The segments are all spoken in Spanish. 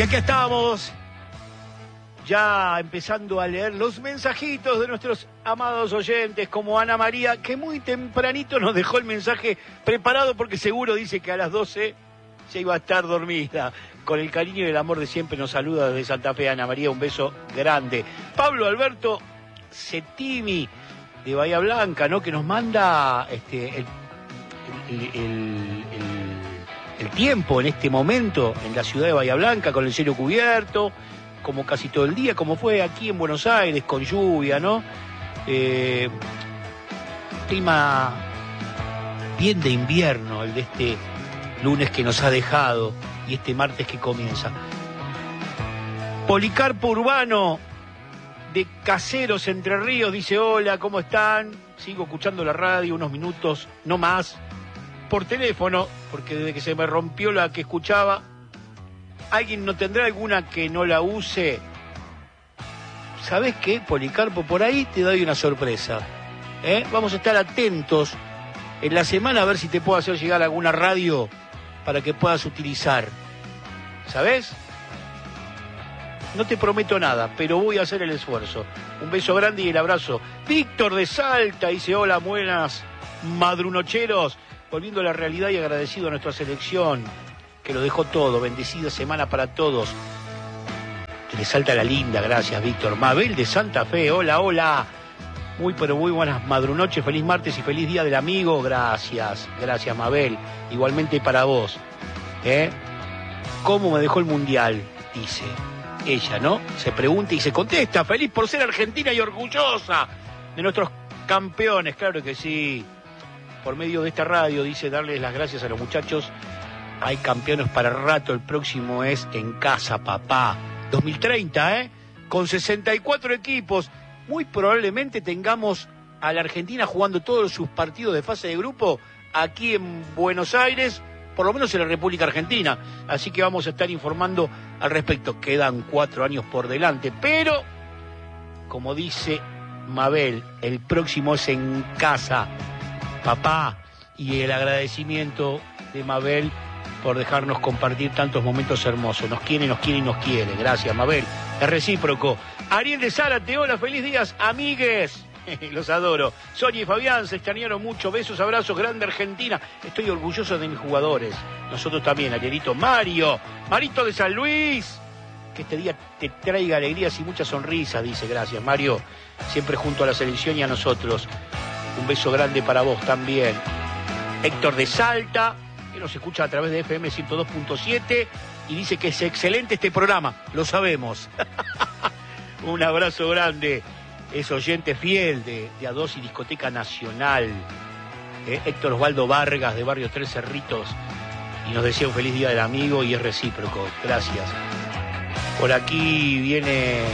Y aquí estamos, ya empezando a leer los mensajitos de nuestros amados oyentes, como Ana María, que muy tempranito nos dejó el mensaje preparado porque seguro dice que a las 12 ya iba a estar dormida. Con el cariño y el amor de siempre nos saluda desde Santa Fe, Ana María, un beso grande. Pablo Alberto Cettimi, de Bahía Blanca, ¿no? Que nos manda el tiempo en este momento en la ciudad de Bahía Blanca, con el cielo cubierto, como casi todo el día, como fue aquí en Buenos Aires, con lluvia, ¿no? Clima bien de invierno, el de este lunes que nos ha dejado y este martes que comienza. Policarpo Urbano, de Caseros, Entre Ríos, dice: hola, ¿cómo están? Sigo escuchando la radio unos minutos, no más, por teléfono, porque desde que se me rompió la que escuchaba. ¿Alguien no tendrá alguna que no la use? ¿Sabés qué, Policarpo? Por ahí te doy una sorpresa. Vamos a estar atentos en la semana a ver si te puedo hacer llegar alguna radio para que puedas utilizar. ¿Sabés? No te prometo nada, pero voy a hacer el esfuerzo. Un beso grande y el abrazo. Víctor de Salta dice: hola, buenas madrunocheros. Volviendo a la realidad y agradecido a nuestra selección, que lo dejó todo. Bendecida semana para todos. Que le salta la linda, gracias, Víctor. Mabel de Santa Fe, hola, hola. Muy, pero muy buenas madrunoches, feliz martes y feliz día del amigo. Gracias, gracias, Mabel. Igualmente para vos. ¿Cómo me dejó el mundial? Dice ella, ¿no? Se pregunta y se contesta: feliz por ser argentina y orgullosa de nuestros campeones. Claro que sí. Por medio de esta radio, dice, darles las gracias a los muchachos. Hay campeones para rato, el próximo es en casa, papá. 2030, con 64 equipos. Muy probablemente tengamos a la Argentina jugando todos sus partidos de fase de grupo aquí en Buenos Aires, por lo menos en la República Argentina. Así que vamos a estar informando al respecto. Quedan 4 años por delante, pero, como dice Mabel, el próximo es en casa, papá. Y el agradecimiento de Mabel por dejarnos compartir tantos momentos hermosos. Nos quiere, nos quiere y nos quiere. Gracias, Mabel. Es recíproco. Ariel de Zárate, hola, feliz días, amigues. Los adoro. Sonia y Fabián se extrañaron mucho. Besos, abrazos, grande Argentina. Estoy orgulloso de mis jugadores. Nosotros también, Arielito. Mario, Marito de San Luis. Que este día te traiga alegrías y muchas sonrisas, dice. Gracias, Mario. Siempre junto a la selección y a nosotros. Un beso grande para vos también. Héctor de Salta, que nos escucha a través de FM 102.7 y dice que es excelente este programa. Lo sabemos. Un abrazo grande. Es oyente fiel de A2 y Discoteca Nacional. Héctor Osvaldo Vargas, de Barrio Tres Cerritos. Y nos desea un feliz día del amigo y es recíproco. Gracias. Por aquí viene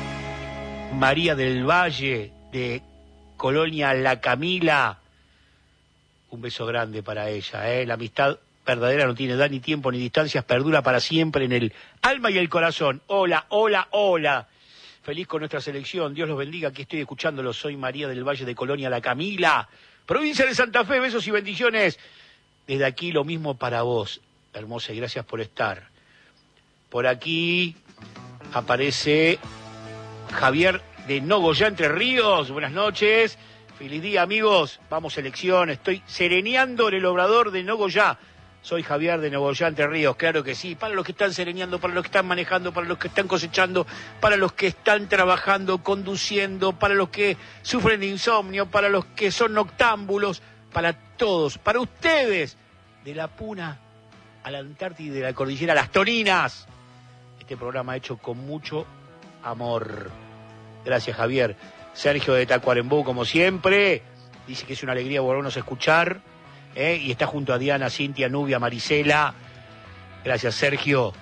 María del Valle, de Colonia La Camila. Un beso grande para ella. La amistad verdadera no tiene edad, ni tiempo, ni distancias. Perdura para siempre en el alma y el corazón. Hola, hola, hola. Feliz con nuestra selección. Dios los bendiga. Aquí estoy escuchándolos. Soy María del Valle, de Colonia La Camila, provincia de Santa Fe. Besos y bendiciones. Desde aquí lo mismo para vos, hermosa, y gracias por estar. Por aquí aparece Javier de Nogoyá, Entre Ríos. Buenas noches. Feliz día, amigos. Vamos, selección. Estoy sereneando en el obrador de Nogoyá. Soy Javier de Nogoyá, Entre Ríos. Claro que sí. Para los que están sereneando, para los que están manejando, para los que están cosechando, para los que están trabajando, conduciendo, para los que sufren de insomnio, para los que son noctámbulos, para todos, para ustedes, de la Puna a la Antártida y de la Cordillera a las Toninas. Este programa hecho con mucho amor. Gracias, Javier. Sergio de Tacuarembó, como siempre, dice que es una alegría volvernos a escuchar, y está junto a Diana, Cintia, Nubia, Marisela. Gracias, Sergio.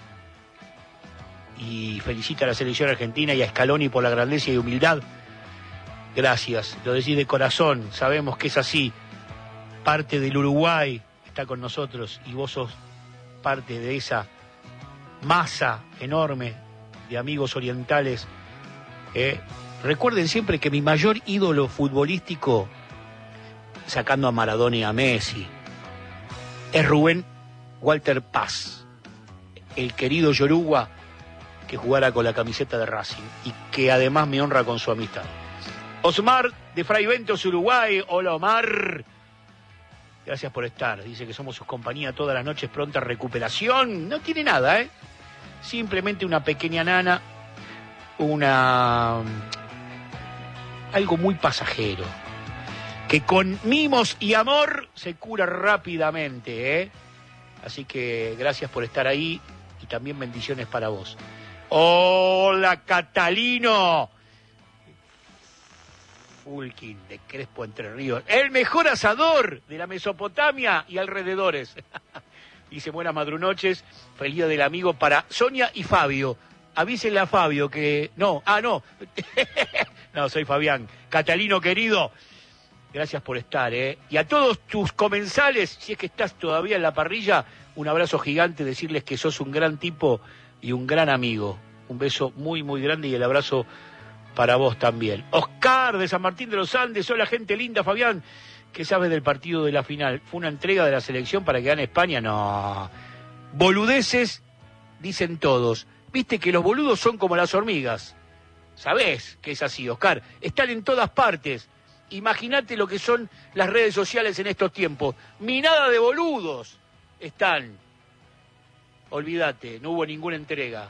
Y felicita a la selección argentina y a Scaloni por la grandeza y humildad. Gracias, lo decís de corazón, sabemos que es así. Parte del Uruguay está con nosotros y vos sos parte de esa masa enorme de amigos orientales. Recuerden siempre que mi mayor ídolo futbolístico, sacando a Maradona y a Messi, es Rubén Walter Paz, el querido Yoruba, que jugara con la camiseta de Racing y que además me honra con su amistad. Osmar de Fray Ventos, Uruguay. Hola, Omar. Gracias por estar. Dice que somos sus compañía todas las noches, pronta recuperación. No tiene nada, simplemente una pequeña nana, algo muy pasajero, que con mimos y amor se cura rápidamente, Así que gracias por estar ahí y también bendiciones para vos. Hola, Catalino. Fulkin de Crespo, Entre Ríos. El mejor asador de la Mesopotamia y alrededores. Dice, buenas madrunoches, feliz día del amigo para Sonia y Fabio. Avísenle a Fabio que... No. No, soy Fabián. Catalino, querido, gracias por estar, Y a todos tus comensales, si es que estás todavía en la parrilla, un abrazo gigante, decirles que sos un gran tipo y un gran amigo. Un beso muy, muy grande y el abrazo para vos también. Oscar de San Martín de los Andes. Hola, gente linda, Fabián. ¿Qué sabes del partido de la final? ¿Fue una entrega de la selección para que gane España? No. Boludeces, dicen todos. Viste que los boludos son como las hormigas. ¿Sabés que es así, Oscar? Están en todas partes. Imagínate lo que son las redes sociales en estos tiempos. Minada de boludos están. Olvídate, no hubo ninguna entrega.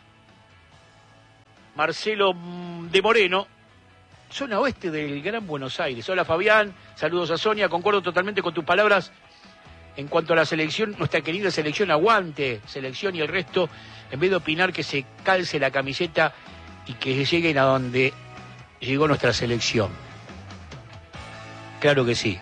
Marcelo de Moreno, zona oeste del Gran Buenos Aires. Hola, Fabián, saludos a Sonia, concuerdo totalmente con tus palabras en cuanto a la selección, nuestra querida selección, aguante, selección y el resto, en vez de opinar que se calce la camiseta y que lleguen a donde llegó nuestra selección. Claro que sí.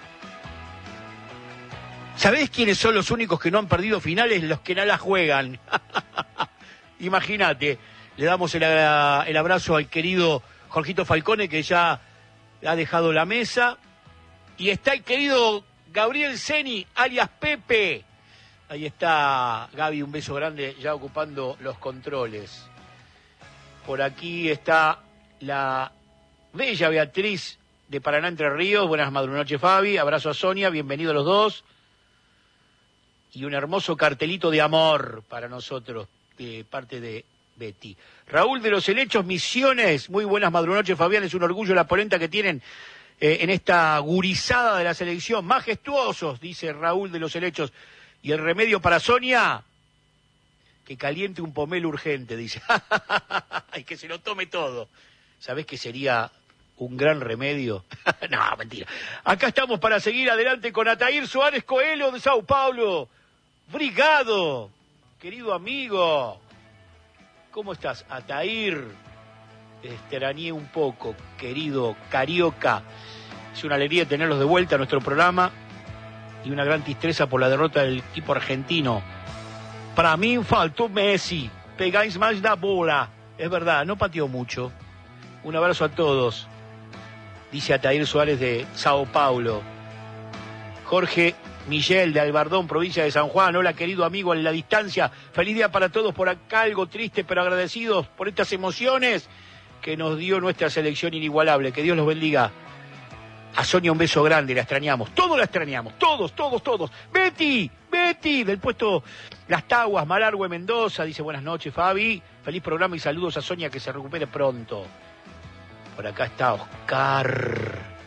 ¿Sabés quiénes son los únicos que no han perdido finales? Los que no la juegan. Imagínate. Le damos el abrazo al querido Jorgito Falcone, que ya ha dejado la mesa. Y está el querido Gabriel Ceni, alias Pepe. Ahí está Gaby, un beso grande, ya ocupando los controles. Por aquí está la bella Beatriz de Paraná, Entre Ríos. Buenas madrunoches, Fabi. Abrazo a Sonia, bienvenidos los dos. Y un hermoso cartelito de amor para nosotros, de parte de Betty. Raúl de los Helechos, Misiones. Muy buenas madrunoches, Fabián. Es un orgullo la polenta que tienen en esta gurizada de la selección. Majestuosos, dice Raúl de los Helechos. Y el remedio para Sonia, que caliente un pomelo urgente, dice. Y que se lo tome todo. ¿Sabés qué sería un gran remedio? No, mentira. Acá estamos para seguir adelante con Ataír Suárez Coelho de Sao Paulo. Brigado, querido amigo. ¿Cómo estás, Ataír? Extrañé un poco, querido Carioca. Es una alegría tenerlos de vuelta a nuestro programa y una gran tristeza por la derrota del equipo argentino. Para mí faltó Messi. Pegáis más la bola. Es verdad, no pateó mucho. Un abrazo a todos. Dice Ataír Suárez de Sao Paulo. Jorge Miguel de Albardón, provincia de San Juan. Hola, querido amigo en la distancia. Feliz día para todos. Por acá algo triste, pero agradecidos por estas emociones que nos dio nuestra selección inigualable. Que Dios los bendiga. A Sonia un beso grande, la extrañamos. Todos la extrañamos. Todos. Betty, del puesto Las Taguas, Malargüe, Mendoza. Dice, buenas noches, Fabi. Feliz programa y saludos a Sonia, que se recupere pronto. Por acá está Oscar.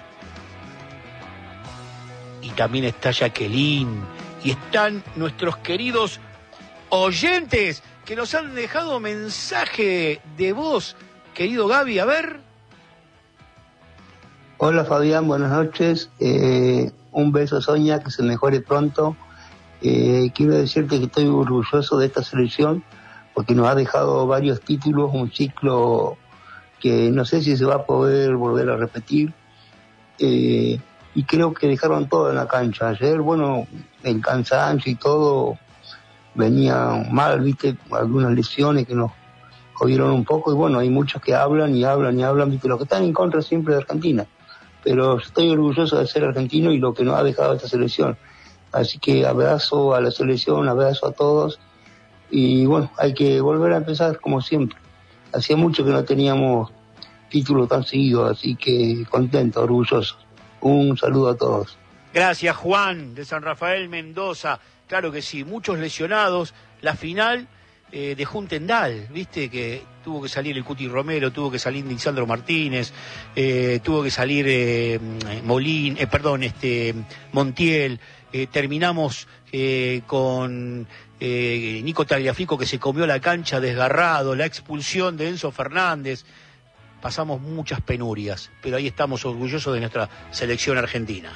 Y también está Jacqueline. Y están nuestros queridos oyentes que nos han dejado mensaje de voz. Querido Gaby, a ver. Hola, Fabián, buenas noches. Un beso, Sonia, que se mejore pronto. Quiero decirte que estoy orgulloso de esta selección porque nos ha dejado varios títulos, un ciclo que no sé si se va a poder volver a repetir. Y creo que dejaron todo en la cancha. Ayer, bueno, el cansancio y todo venía mal, viste, algunas lesiones que nos jodieron un poco, y bueno, hay muchos que hablan, viste, los que están en contra siempre de Argentina. Pero estoy orgulloso de ser argentino y lo que nos ha dejado esta selección. Así que abrazo a la selección, abrazo a todos, y bueno, hay que volver a empezar como siempre. Hacía mucho que no teníamos títulos tan seguidos, así que contento, orgulloso. Un saludo a todos. Gracias, Juan, de San Rafael, Mendoza. Claro que sí, muchos lesionados. La final de Juntendal, viste, que tuvo que salir el Cuti Romero, tuvo que salir Lisandro Martínez, tuvo que salir Montiel, terminamos con Nico Tagliafico, que se comió la cancha desgarrado, la expulsión de Enzo Fernández. Pasamos muchas penurias, pero ahí estamos orgullosos de nuestra selección argentina.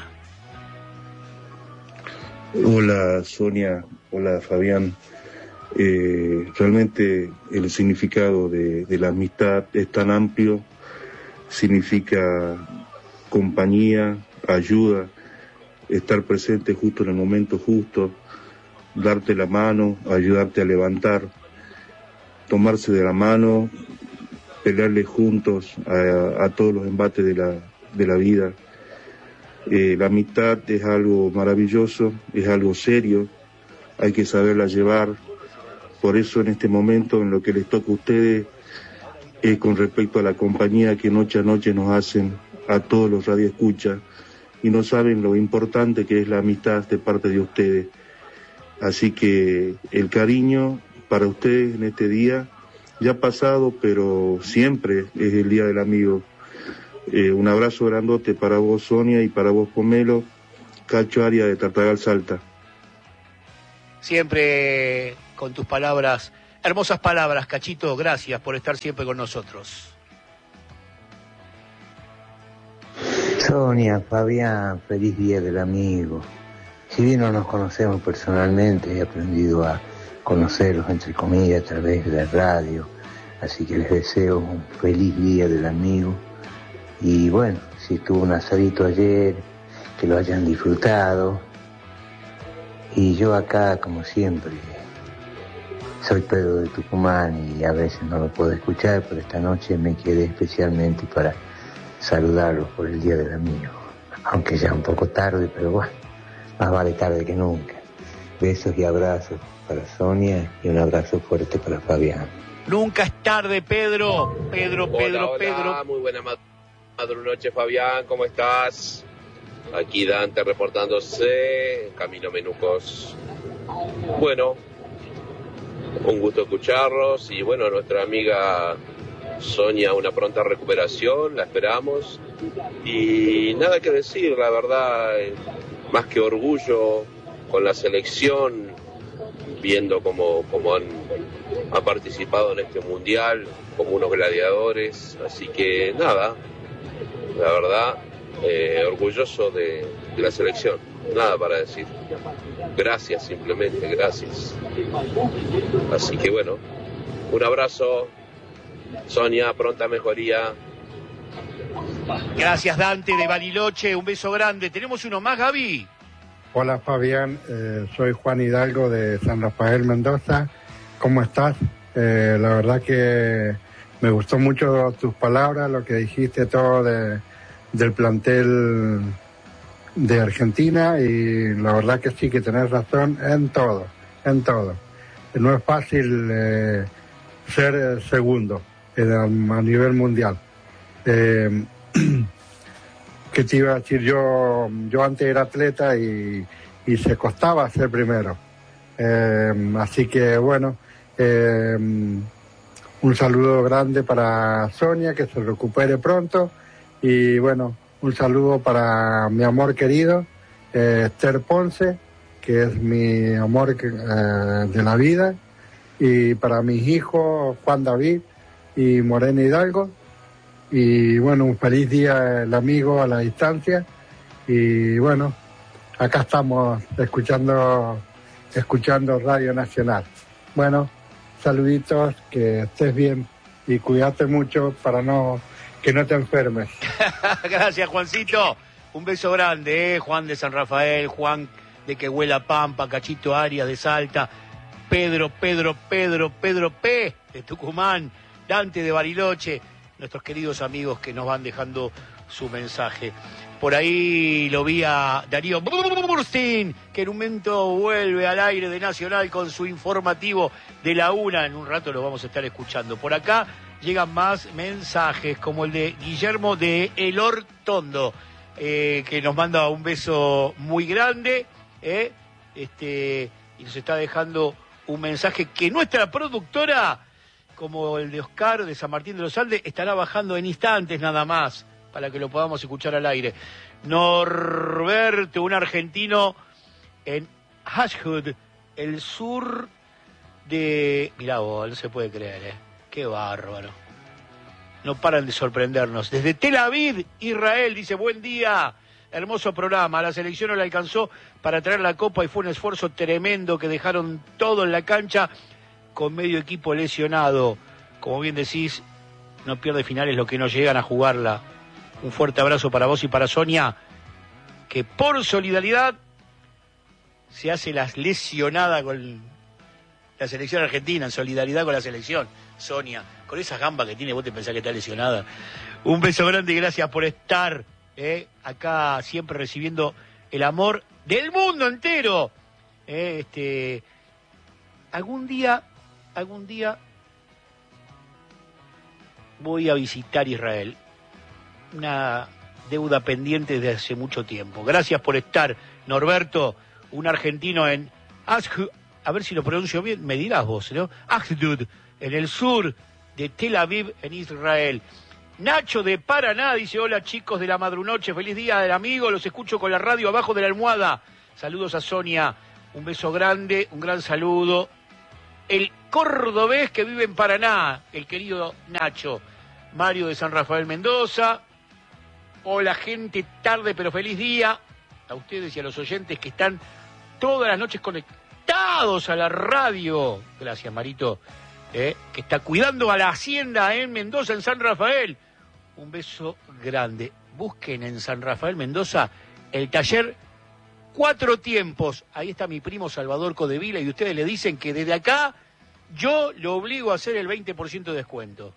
Hola Sonia, hola Fabián. Realmente el significado de la amistad es tan amplio, significa compañía, ayuda, estar presente justo en el momento justo, darte la mano, ayudarte a levantar, tomarse de la mano, pelearle juntos a todos los embates de la vida. La amistad es algo maravilloso, es algo serio, hay que saberla llevar. Por eso en este momento, en lo que les toca a ustedes, con respecto a la compañía que noche a noche nos hacen a todos los radioescuchas, y no saben lo importante que es la amistad de parte de ustedes. Así que el cariño para ustedes en este día, ya ha pasado, pero siempre es el Día del Amigo. Un abrazo grandote para vos, Sonia, y para vos, Pomelo. Cacho Aria de Tartagal, Salta. Siempre con tus palabras, hermosas palabras, Cachito, gracias por estar siempre con nosotros. Sonia, Fabián, feliz Día del Amigo. Si bien no nos conocemos personalmente, he aprendido a conocerlos, entre comillas, a través de la radio. Así que les deseo un feliz Día del Amigo. Y bueno, si estuvo un asadito ayer, que lo hayan disfrutado. Y yo acá, como siempre, soy Pedro de Tucumán y a veces no lo puedo escuchar, pero esta noche me quedé especialmente para saludarlos por el Día del Amigo. Aunque ya un poco tarde, pero bueno, más vale tarde que nunca. Besos y abrazos para Sonia y un abrazo fuerte para Fabián. Nunca es tarde, Pedro. Pedro. Muy buena noche, Fabián, ¿cómo estás? Aquí Dante reportándose, Camino Menucos. Bueno, un gusto escucharlos y bueno, nuestra amiga Sonia, una pronta recuperación, la esperamos. Y nada que decir, la verdad, más que orgullo con la selección, viendo cómo han participado en este mundial como unos gladiadores, así que nada, la verdad, orgulloso de la selección, nada para decir, gracias, simplemente gracias. Así que bueno, un abrazo, Sonia, pronta mejoría. Gracias, Dante de Bariloche, un beso grande. Tenemos uno más, Gaby. Hola Fabián, soy Juan Hidalgo de San Rafael, Mendoza. ¿Cómo estás? La verdad que me gustó mucho tus palabras, lo que dijiste todo del plantel de Argentina, y la verdad que sí, que tenés razón en todo. No es fácil ser segundo a nivel mundial. ¿Qué te iba a decir? Yo antes era atleta y se costaba ser primero. Así que bueno, un saludo grande para Sonia, que se recupere pronto. Y bueno, un saludo para mi amor querido, Esther Ponce, que es mi amor de la vida. Y para mis hijos, Juan David y Morena Hidalgo. Y bueno, un feliz día el amigo a la distancia. Y bueno, acá estamos escuchando Radio Nacional. Bueno, saluditos, que estés bien y cuídate mucho para que no te enfermes. Gracias, Juancito. Un beso grande, Juan de San Rafael, Juan de Que Huela Pampa, Cachito Arias de Salta, Pedro P de Tucumán, Dante de Bariloche, nuestros queridos amigos que nos van dejando su mensaje. Por ahí lo vi a Darío Burstein, que en un momento vuelve al aire de Nacional con su informativo de la 1. En un rato lo vamos a estar escuchando. Por acá llegan más mensajes, como el de Guillermo de El Hortondo, que nos manda un beso muy grande, y nos está dejando un mensaje que nuestra productora, como el de Oscar de San Martín de los Andes, estará bajando en instantes nada más, para que lo podamos escuchar al aire. Norberto, un argentino en Ashwood, el sur de... Mirá vos, no se puede creer, Qué bárbaro. No paran de sorprendernos. Desde Tel Aviv, Israel, dice, buen día, hermoso programa. La selección no le alcanzó para traer la copa y fue un esfuerzo tremendo que dejaron todo en la cancha con medio equipo lesionado. Como bien decís, no pierde finales los que no llegan a jugarla. Un fuerte abrazo para vos y para Sonia, que por solidaridad se hace las lesionadas con la selección argentina, en solidaridad con la selección. Sonia, con esas gambas que tiene, vos te pensás que está lesionada. Un beso grande y gracias por estar acá siempre recibiendo el amor del mundo entero. Algún día voy a visitar Israel. Una deuda pendiente desde hace mucho tiempo. Gracias por estar, Norberto, un argentino en Ashwood, a ver si lo pronuncio bien, me dirás vos, ¿no? Ashwood, en el sur de Tel Aviv, en Israel. Nacho de Paraná dice, hola chicos de la Madrunoche, feliz día del amigo, los escucho con la radio abajo de la almohada. Saludos a Sonia, un beso grande, un gran saludo. El cordobés que vive en Paraná, el querido Nacho. Mario de San Rafael Mendoza. Hola gente, tarde pero feliz día. A ustedes y a los oyentes que están todas las noches conectados a la radio. Gracias, Marito. Que está cuidando a la hacienda en Mendoza, en San Rafael. Un beso grande. Busquen en San Rafael Mendoza el taller Cuatro Tiempos. Ahí está mi primo Salvador Codevila y ustedes le dicen que desde acá yo lo obligo a hacer el 20% de descuento.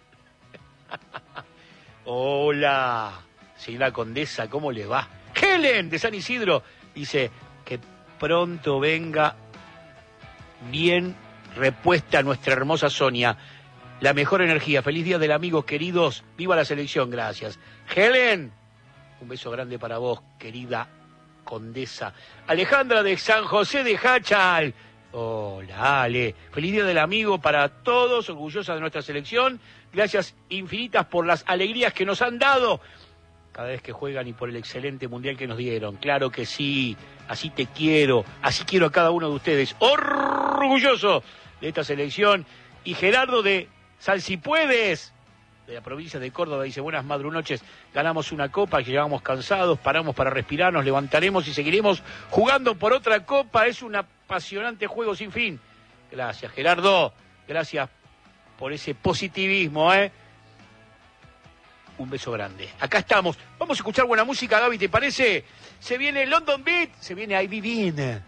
Hola, señora condesa, ¿cómo le va? Helen de San Isidro dice que pronto venga bien repuesta nuestra hermosa Sonia. La mejor energía. Feliz día del amigo, queridos. Viva la selección, gracias. Helen, un beso grande para vos, querida condesa. Alejandra de San José de Hachal. Hola, Ale. Feliz día del amigo para todos, orgullosa de nuestra selección. Gracias infinitas por las alegrías que nos han dado cada vez que juegan y por el excelente mundial que nos dieron. Claro que sí, así te quiero, así quiero a cada uno de ustedes. Orgulloso de esta selección. Y Gerardo de Salsipuedes, de la provincia de Córdoba, dice, buenas madrunoches, ganamos una copa que llevamos cansados, paramos para respirar, nos levantaremos y seguiremos jugando por otra copa. Es un apasionante juego sin fin. Gracias, Gerardo, gracias por ese positivismo, Un beso grande. Acá estamos. Vamos a escuchar buena música, Gaby, ¿te parece? Se viene London Beat, se viene I Be In.